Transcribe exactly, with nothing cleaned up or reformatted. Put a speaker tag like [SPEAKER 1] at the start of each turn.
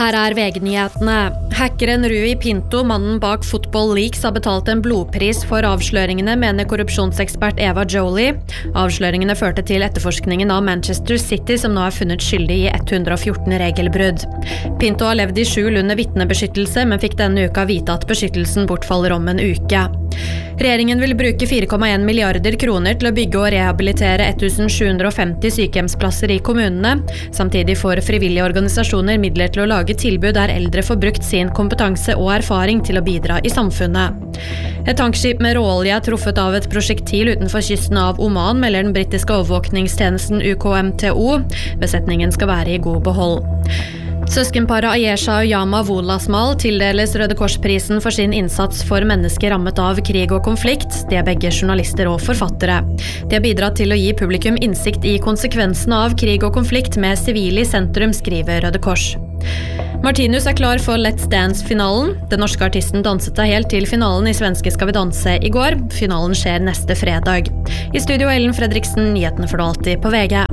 [SPEAKER 1] Her er V G-nyhetene. Hackeren Rui Pinto, mannen bak Football Leaks, har betalt en blodpris for avsløringene, mener korrupsjonsekspert Eva Jolie. Avsløringene førte til etterforskningen av Manchester City, som nå er funnet skyldig i ett hundre og fjorten regelbrudd. Pinto har levd i skjul under vitnebeskyttelse, men fikk denne uka vite at beskyttelsen bortfaller om en uke. Regjeringen vil bruke fire komma en milliarder kroner til å bygge og rehabilitere tusen sju hundre og femti sykehjemsplasser i kommunene. Samtidig får frivillige organisasjoner midler til å lage tilbud der eldre får brukt sin kompetanse og erfaring til å bidra i samfunnet. Et tankskip med råolje er truffet av et prosjektil utenfor kysten av Oman, melder den britiske overvåkningstjenesten U K M T O. Besetningen skal være i god behold. Søskenparet Ayesha og Yama Wolasmal tildeles Røde Kors-prisen for sin innsats for mennesker rammet av krig og konflikt. De er begge journalister og forfattere. De har bidratt til å gi publikum innsikt i konsekvensene av krig og konflikt med sivile i sentrum, skriver Røde Kors. Martinus er klar for Let's Dance-finalen. Den norske artisten danset seg helt til finalen i Svenske Skal vi danse i går. Finalen skjer neste fredag. I studio Ellen Fredriksen, nyhetene får du alltid på V G.